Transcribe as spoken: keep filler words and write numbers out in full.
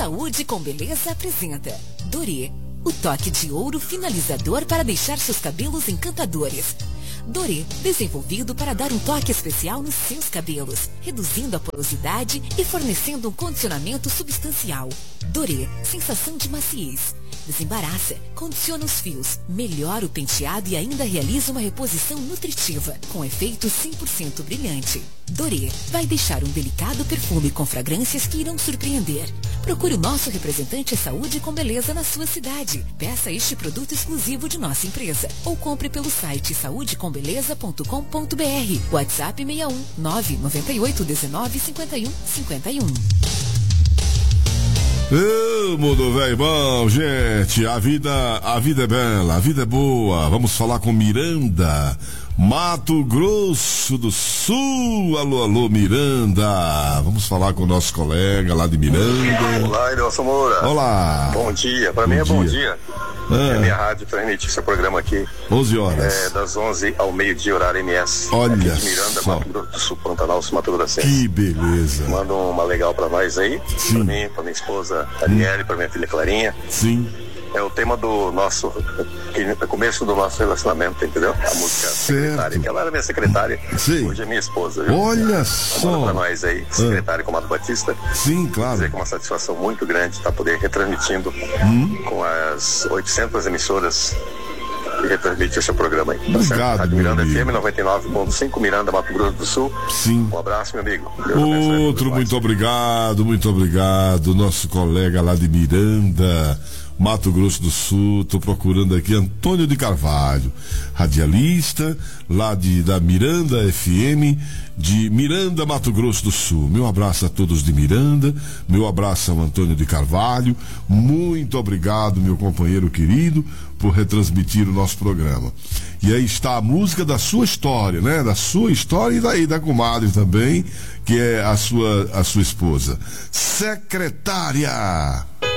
Saúde com Beleza apresenta Dorê, o toque de ouro finalizador para deixar seus cabelos encantadores. Dorê, desenvolvido para dar um toque especial nos seus cabelos, reduzindo a porosidade e fornecendo um condicionamento substancial. Dorê, sensação de maciez. Desembaraça, condiciona os fios, melhora o penteado e ainda realiza uma reposição nutritiva, com efeito cem por cento brilhante. Dorê vai deixar um delicado perfume com fragrâncias que irão surpreender. Procure o nosso representante Saúde com Beleza na sua cidade. Peça este produto exclusivo de nossa empresa ou compre pelo site saúde com beleza ponto com ponto br. WhatsApp seis um nove nove oito um nove cinco um cinco um. Ô, mundo velho bom, gente, a vida, a vida é bela, a vida é boa. Vamos falar com Miranda, Mato Grosso do Sul. Alô, alô, Miranda. Vamos falar com o nosso colega lá de Miranda. Olá, Edilson Moura. Olá. Bom dia, pra mim é bom dia. Ah. É minha rádio transmitir seu programa aqui. onze horas. É, das onze ao meio-dia, horário M S. Olha aqui de Miranda, só. Mato Grosso do Sul, Pantanal, Mato Grossense. Que beleza. Manda uma legal pra nós aí. Sim. Pra mim, pra minha esposa Daniele, hum. pra minha filha Clarinha. Sim. É o tema do nosso, o começo do nosso relacionamento, entendeu? A música secretária, que ela era minha secretária. Sim. Hoje é minha esposa, viu? Olha só. Manda pra nós aí, secretária ah. Comado Batista. Sim, claro. Dizer que é uma satisfação muito grande estar poder retransmitindo hum. com as oitocentas emissoras que retransmite o seu programa aí. Tá Obrigado, certo? Rádio Miranda amigo. F M noventa e nove ponto cinco, Miranda, Mato Grosso do Sul. Sim. Um abraço, meu amigo. Deus abençoe. Outro, muito obrigado, muito obrigado. Nosso colega lá de Miranda, Mato Grosso do Sul. Estou procurando aqui Antônio de Carvalho, radialista lá de, da Miranda F M de Miranda, Mato Grosso do Sul. Meu abraço a todos de Miranda, meu abraço ao Antônio de Carvalho. Muito obrigado, meu companheiro querido, por retransmitir o nosso programa. E aí está a música da sua história, né? Da sua história e daí da comadre também, que é a sua, a sua esposa. Secretária.